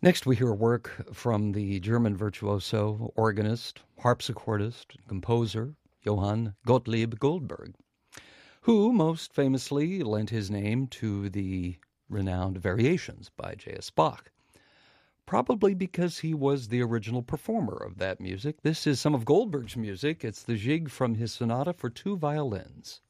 Next, we hear work from the German virtuoso, organist, harpsichordist, and composer Johann Gottlieb Goldberg, who most famously lent his name to the renowned Variations by J.S. Bach. Probably because he was the original performer of that music. This is some of Goldberg's music. It's the Jig from his Sonata for Two Violins.